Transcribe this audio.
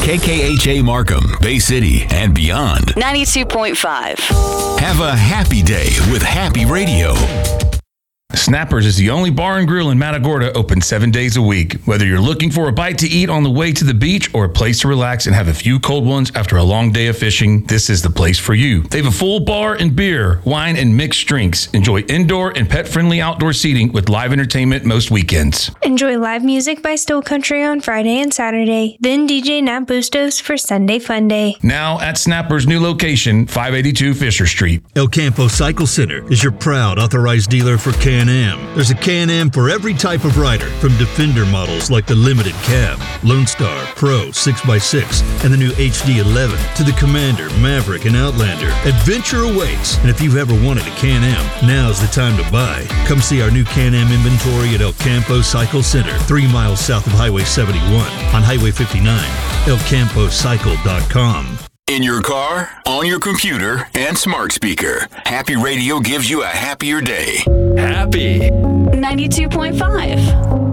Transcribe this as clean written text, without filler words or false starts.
KKHA Markham, Bay City, and beyond. 92.5. Have a happy day with Happy Radio. Snappers is the only bar and grill in Matagorda open 7 days a week. Whether you're looking for a bite to eat on the way to the beach or a place to relax and have a few cold ones after a long day of fishing, this is the place for you. They have a full bar and beer, wine, and mixed drinks. Enjoy indoor and pet-friendly outdoor seating with live entertainment most weekends. Enjoy live music by Still Country on Friday and Saturday. Then DJ Nat Bustos for Sunday Fun Day. Now at Snappers' new location, 582 Fisher Street. El Campo Cycle Center is your proud authorized dealer for Can-Am. There's a Can-Am for every type of rider, from Defender models like the Limited Cab, Lone Star, Pro, 6x6, and the new HD11, to the Commander, Maverick, and Outlander. Adventure awaits, and if you've ever wanted a Can-Am, now's the time to buy. Come see our new Can-Am inventory at El Campo Cycle Center, 3 miles south of Highway 71, on Highway 59, elcampocycle.com. In your car, on your computer, and smart speaker, Happy Radio gives you a happier day. Happy. 92.5.